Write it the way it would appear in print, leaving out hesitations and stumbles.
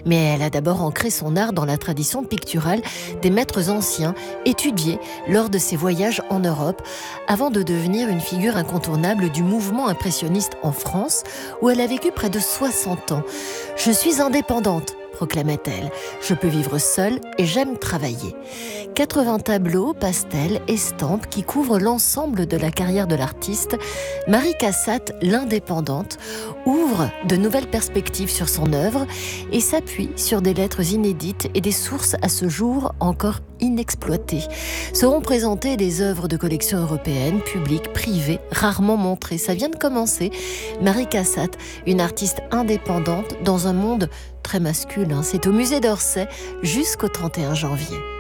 Mais elle a d'abord ancré son art dans la tradition picturale des maîtres anciens, étudiés lors de ses voyages en Europe, avant de devenir une figure incontournable du mouvement impressionniste en France, où elle a vécu près de 60 ans. « Je suis indépendante », proclamait-elle. « Je peux vivre seule et j'aime travailler. » 80 tableaux, pastels, estampes qui couvrent l'ensemble de la carrière de l'artiste, Marie Cassatt, l'indépendante, ouvre de nouvelles perspectives sur son œuvre et s'appuie sur des lettres inédites et des sources à ce jour encore inexploitées. Seront présentées des œuvres de collection européenne, publiques, privées, rarement montrées. Ça vient de commencer. Marie Cassatt, une artiste indépendante dans un monde très masculin. C'est au musée d'Orsay jusqu'au 31 janvier.